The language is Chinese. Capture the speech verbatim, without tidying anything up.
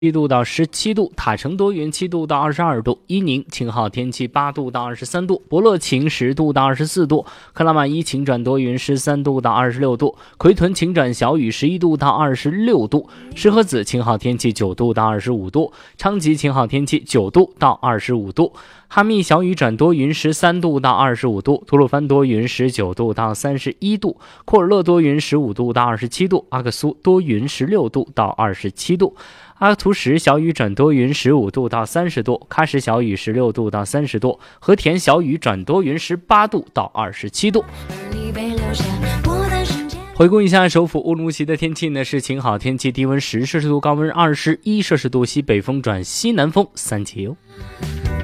七度到十七度，塔城多云七度到二十二度，伊宁晴好天气八度到二十三度，伯乐晴十度到二十四度，克拉玛依晴转多云十三度到二十六度，奎屯晴转小雨十一度到二十六度，石河子晴好天气九度到二十五度，昌吉晴好天气九度到二十五度，哈密小雨转多云十三度到二十五度，吐鲁番多云十九度到三十一度，库尔勒多云十五度到二十七度，阿克苏多云十六度到二十七度，阿图什小雨转多云十五度到三十度，喀什小雨十六度到三十度，和田小雨转多云十八度到二十七度。回顾一下首府乌鲁木齐的天气呢，是晴好天气，低温十摄氏度，高温二十一摄氏度，西北风转西南风三级哦。